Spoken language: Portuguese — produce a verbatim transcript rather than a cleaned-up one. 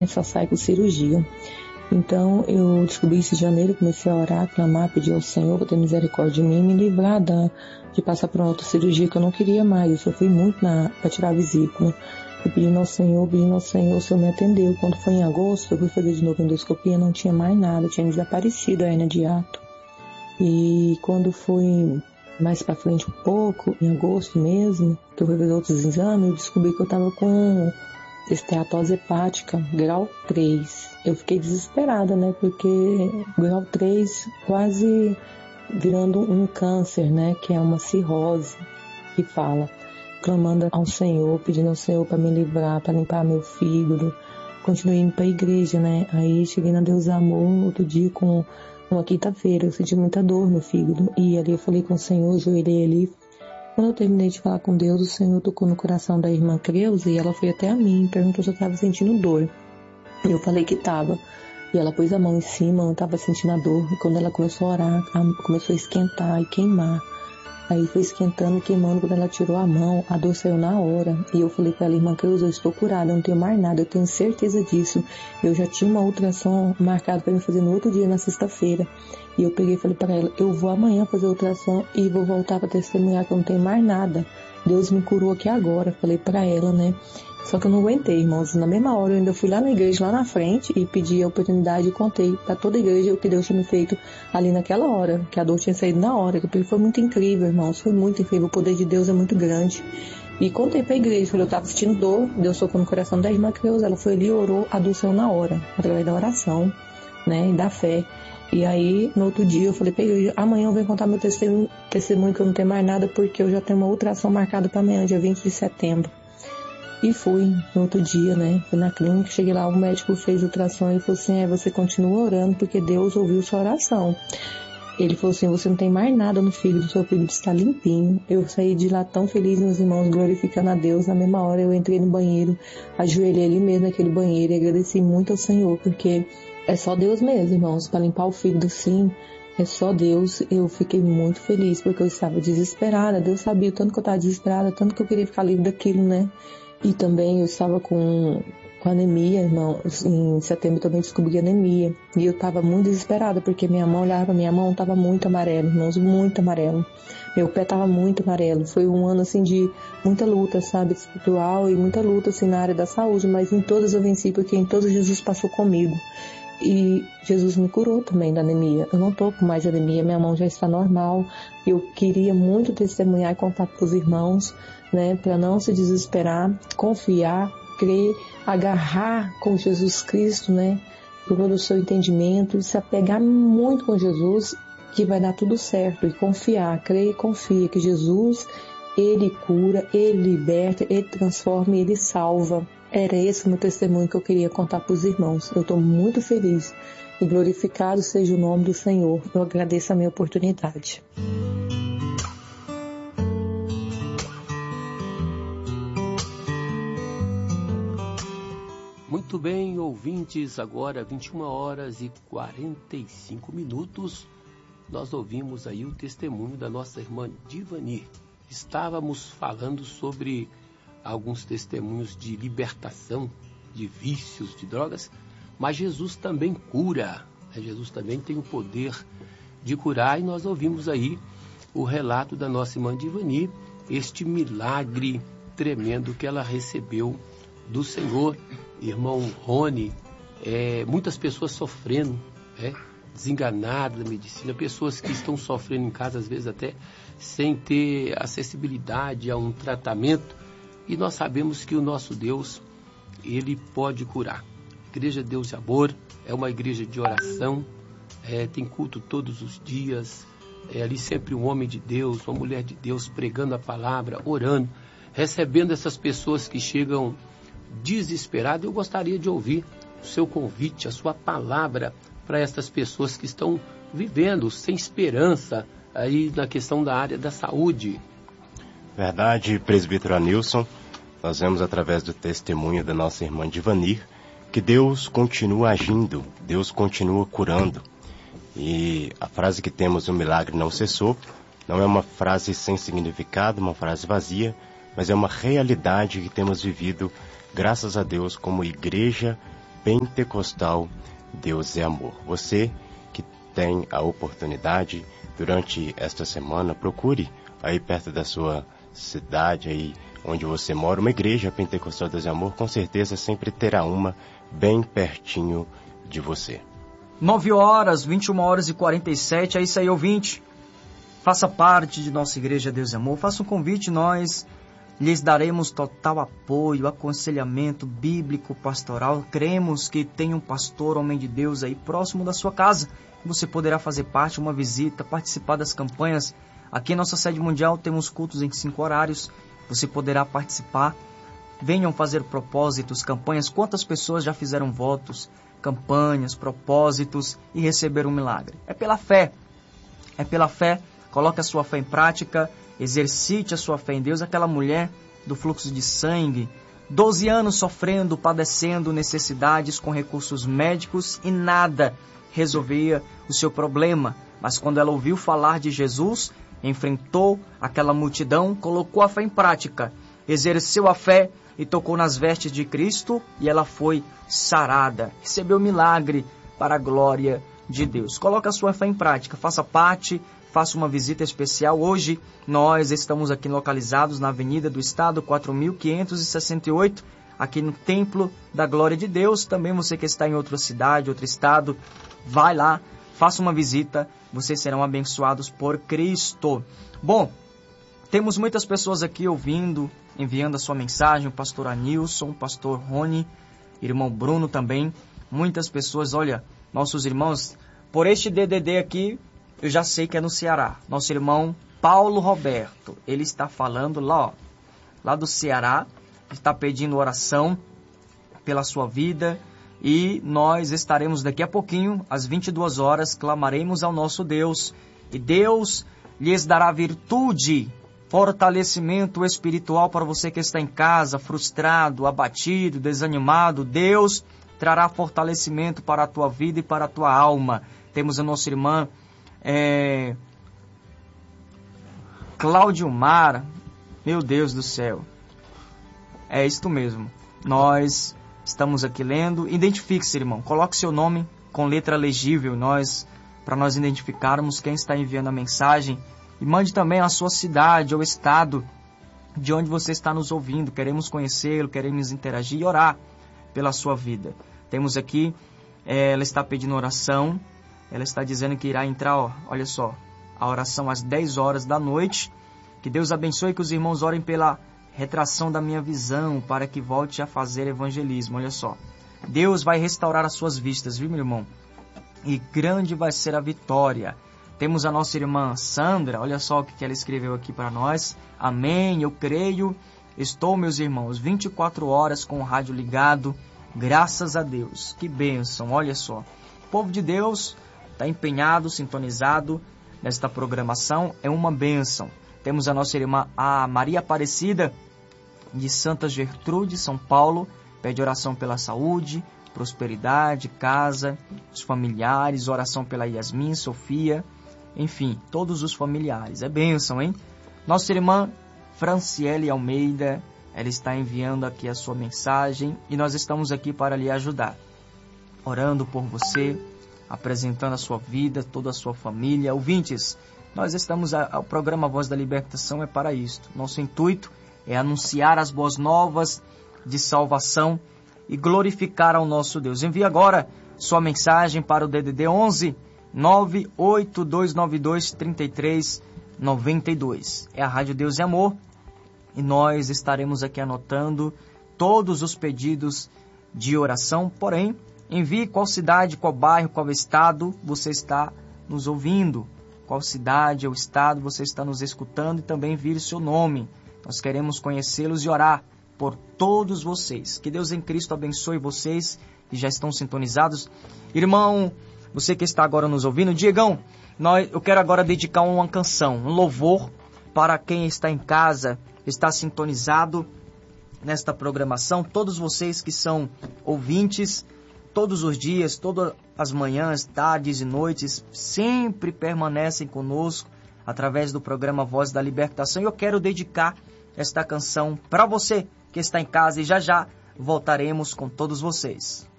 só sai com cirurgia. Então, eu descobri isso em janeiro, comecei a orar, clamar, pedir ao Senhor para ter misericórdia de mim, me livrar da, de passar por uma outra cirurgia que eu não queria mais. Eu sofri muito para tirar a vesícula. Eu pedindo ao Senhor, pedindo ao Senhor, o Senhor me atendeu. Quando foi em agosto, eu fui fazer de novo endoscopia, não tinha mais nada, tinha desaparecido a hernia de hiato. E quando foi mais para frente um pouco, em agosto mesmo, que eu fui fazer outros exames, eu descobri que eu estava com esteatose hepática, grau três. Eu fiquei desesperada, né? Porque grau três quase virando um câncer, né? Que é uma cirrose, que fala. Clamando ao Senhor, pedindo ao Senhor para me livrar, para limpar meu fígado. Continuei indo para a igreja, né? Aí cheguei na Deus Amor, outro dia com uma quinta-feira, eu senti muita dor no fígado. E ali eu falei com o Senhor, ajoelhei ali. Quando eu terminei de falar com Deus, o Senhor tocou no coração da irmã Creuza e ela foi até a mim, perguntou se eu estava sentindo dor. E eu falei que estava. E ela pôs a mão em cima, eu estava sentindo a dor. E quando ela começou a orar, começou a esquentar e queimar. Aí foi esquentando e queimando. Quando ela tirou a mão, a dor saiu na hora. E eu falei para ela, irmã Creuza, eu estou curada, eu não tenho mais nada, eu tenho certeza disso. Eu já tinha uma ultrassom marcada para me fazer no outro dia, na sexta-feira. E eu peguei e falei para ela, eu vou amanhã fazer a ultrassom e vou voltar para testemunhar que eu não tenho mais nada. Deus me curou aqui agora, falei para ela, né? Só que eu não aguentei, irmãos. Na mesma hora eu ainda fui lá na igreja, lá na frente, e pedi a oportunidade e contei para toda a igreja o que Deus tinha me feito ali naquela hora, que a dor tinha saído na hora. Porque foi muito incrível, irmãos, foi muito incrível. O poder de Deus é muito grande. E contei para a igreja, falei, eu estava sentindo dor, Deus tocou no coração da irmã Creuza, ela foi ali e orou, a dor saiu na hora, através da oração, né, e da fé. E aí, no outro dia, eu falei pra igreja, amanhã eu venho contar meu testemunho, testemunho que eu não tenho mais nada, porque eu já tenho uma ultrassom marcada para amanhã, dia vinte de setembro. E fui, no outro dia, né, fui na clínica, cheguei lá, o médico fez ultrassom e falou assim, é, você continua orando, porque Deus ouviu sua oração. Ele falou assim, você não tem mais nada no fígado, seu fígado está limpinho. Eu saí de lá tão feliz, meus irmãos, glorificando a Deus. Na mesma hora eu entrei no banheiro, ajoelhei ali mesmo naquele banheiro e agradeci muito ao Senhor, porque é só Deus mesmo, irmãos, para limpar o fígado assim, é só Deus. Eu fiquei muito feliz, porque eu estava desesperada. Deus sabia o tanto que eu estava desesperada, tanto que eu queria ficar livre daquilo, né? E também eu estava com, com anemia, irmão. Em setembro eu também descobri anemia. E eu estava muito desesperada, porque minha mão, olhava pra minha mão, estava muito amarelo, irmãos, muito amarelo. Meu pé estava muito amarelo. Foi um ano, assim, de muita luta, sabe, espiritual e muita luta, assim, na área da saúde. Mas em todas eu venci, porque em todas Jesus passou comigo. E Jesus me curou também da anemia. Eu não tô com mais anemia, minha mão já está normal. Eu queria muito testemunhar e contar para os irmãos, né, para não se desesperar, confiar, crer, agarrar com Jesus Cristo, né, por todo o seu entendimento, se apegar muito com Jesus, que vai dar tudo certo, e confiar, crer e confia que Jesus, Ele cura, Ele liberta, Ele transforma e Ele salva. Era esse o meu testemunho que eu queria contar para os irmãos. Eu estou muito feliz e glorificado seja o nome do Senhor. Eu agradeço a minha oportunidade. Muito bem, ouvintes, agora vinte e uma horas e quarenta e cinco minutos, nós ouvimos aí o testemunho da nossa irmã Divani. Estávamos falando sobre alguns testemunhos de libertação de vícios, de drogas, mas Jesus também cura, né? Jesus também tem o poder de curar, e nós ouvimos aí o relato da nossa irmã Divani, este milagre tremendo que ela recebeu do Senhor. Irmão Rony, é, muitas pessoas sofrendo, né, desenganadas da medicina, pessoas que estão sofrendo em casa, às vezes até sem ter acessibilidade a um tratamento, e nós sabemos que o nosso Deus, Ele pode curar. A Igreja Deus de Amor é uma igreja de oração, é, tem culto todos os dias, é ali sempre um homem de Deus, uma mulher de Deus pregando a palavra, orando, recebendo essas pessoas que chegam desesperadas. Eu gostaria de ouvir o seu convite, a sua palavra para essas pessoas que estão vivendo sem esperança aí na questão da área da saúde. Verdade, presbítero Anilson. Nós vemos através do testemunho da nossa irmã Divanir que Deus continua agindo, Deus continua curando. E a frase que temos, o milagre não cessou, não é uma frase sem significado, uma frase vazia, mas é uma realidade que temos vivido, graças a Deus, como igreja pentecostal Deus é Amor. Você que tem a oportunidade durante esta semana, procure aí perto da sua cidade, aí onde você mora, uma igreja pentecostal Deus é Amor. Com certeza sempre terá uma bem pertinho de você. nove horas, vinte e uma horas e quarenta e sete, é isso aí, ouvinte. Faça parte de nossa igreja Deus é Amor, faça um convite, nós lhes daremos total apoio, aconselhamento bíblico, pastoral. Cremos que tem um pastor, homem de Deus aí próximo da sua casa. Você poderá fazer parte, uma visita, participar das campanhas. Aqui em nossa sede mundial temos cultos em cinco horários, você poderá participar. Venham fazer propósitos, campanhas. Quantas pessoas já fizeram votos, campanhas, propósitos e receberam um milagre? É pela fé, é pela fé. Coloque a sua fé em prática, exercite a sua fé em Deus. Aquela mulher do fluxo de sangue, doze anos sofrendo, padecendo necessidades com recursos médicos e nada resolvia o seu problema. Mas quando ela ouviu falar de Jesus, enfrentou aquela multidão, colocou a fé em prática, exerceu a fé e tocou nas vestes de Cristo e ela foi sarada. Recebeu milagre para a glória de Deus. Coloque a sua fé em prática, faça parte, faça uma visita especial. Hoje nós estamos aqui localizados na Avenida do Estado, quatro mil quinhentos e sessenta e oito, aqui no Templo da Glória de Deus. Também você que está em outra cidade, outro estado, vai lá, faça uma visita, vocês serão abençoados por Cristo. Bom, temos muitas pessoas aqui ouvindo, enviando a sua mensagem, o pastor Anilson, o pastor Rony, irmão Bruno também, muitas pessoas. Olha, nossos irmãos, por este D D D aqui, eu já sei que é no Ceará. Nosso irmão Paulo Roberto, ele está falando lá, ó, lá do Ceará, está pedindo oração pela sua vida. E nós estaremos daqui a pouquinho, às vinte e duas horas, clamaremos ao nosso Deus. E Deus lhes dará virtude, fortalecimento espiritual para você que está em casa, frustrado, abatido, desanimado. Deus trará fortalecimento para a tua vida e para a tua alma. Temos a nossa irmã é, Cláudio Mar. Meu Deus do céu. É isto mesmo. Nós estamos aqui lendo. Identifique-se, irmão. Coloque seu nome com letra legível, nós, para nós identificarmos quem está enviando a mensagem. E mande também a sua cidade ou estado de onde você está nos ouvindo. Queremos conhecê-lo, queremos interagir e orar pela sua vida. Temos aqui, é, ela está pedindo oração. Ela está dizendo que irá entrar, ó, olha só, a oração às dez horas da noite. Que Deus abençoe, que os irmãos orem pela retração da minha visão, para que volte a fazer evangelismo. Olha só, Deus vai restaurar as suas vistas, viu, meu irmão? E grande vai ser a vitória. Temos a nossa irmã Sandra, olha só o que ela escreveu aqui para nós. Amém, eu creio. Estou, meus irmãos, vinte e quatro horas com o rádio ligado. Graças a Deus. Que bênção, olha só. O povo de Deus está empenhado, sintonizado nesta programação. É uma bênção. Temos a nossa irmã a Maria Aparecida, de Santa Gertrude, São Paulo. Pede oração pela saúde, prosperidade, casa, os familiares. Oração pela Yasmin, Sofia. Enfim, todos os familiares. É bênção, hein? Nossa irmã Franciele Almeida, ela está enviando aqui a sua mensagem e nós estamos aqui para lhe ajudar. Orando por você, apresentando a sua vida, toda a sua família. Ouvintes, nós estamos, a, o programa Voz da Libertação é para isto. Nosso intuito é anunciar as boas novas de salvação e glorificar ao nosso Deus. Envie agora sua mensagem para o D D D onze nove oito dois nove dois, três três nove dois. É a Rádio Deus e Amor e nós estaremos aqui anotando todos os pedidos de oração. Porém, envie qual cidade, qual bairro, qual estado você está nos ouvindo. Qual cidade ou estado você está nos escutando e também envie seu nome. Nós queremos conhecê-los e orar por todos vocês. Que Deus em Cristo abençoe vocês que já estão sintonizados. Irmão, você que está agora nos ouvindo, Diegão, nós, eu quero agora dedicar uma canção, um louvor para quem está em casa, está sintonizado nesta programação. Todos vocês que são ouvintes, todos os dias, todas as manhãs, tardes e noites, sempre permanecem conosco através do programa Voz da Libertação. E eu quero dedicar esta canção para você que está em casa e já já voltaremos com todos vocês.